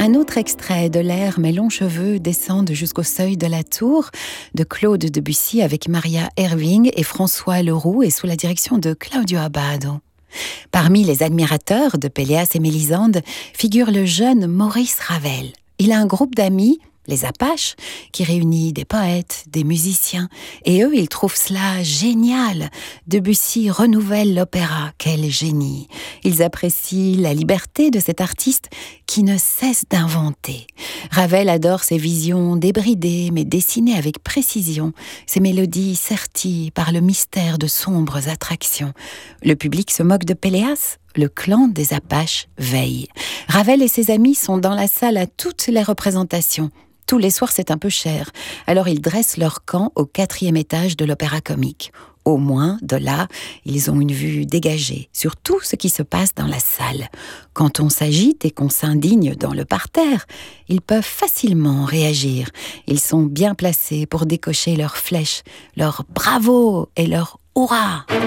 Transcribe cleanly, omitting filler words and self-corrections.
Un autre extrait de l'air « Mes longs cheveux descendent jusqu'au seuil de la tour » de Claude Debussy avec Maria Erving et François Leroux et sous la direction de Claudio Abbado. Parmi les admirateurs de Péléas et Mélisande figure le jeune Maurice Ravel. Il a un groupe d'amis, les Apaches, qui réunit des poètes, des musiciens, et eux, ils trouvent cela génial. Debussy renouvelle l'opéra, quel génie! Ils apprécient la liberté de cet artiste qui ne cesse d'inventer. Ravel adore ses visions débridées, mais dessinées avec précision, ses mélodies serties par le mystère de sombres attractions. Le public se moque de Péléas. Le clan des Apaches veille. Ravel et ses amis sont dans la salle à toutes les représentations. Tous les soirs, c'est un peu cher. Alors, ils dressent leur camp au 4e étage de l'Opéra Comique. Au moins, de là, ils ont une vue dégagée sur tout ce qui se passe dans la salle. Quand on s'agite et qu'on s'indigne dans le parterre, ils peuvent facilement réagir. Ils sont bien placés pour décocher leurs flèches, leur bravo et leur hurrah.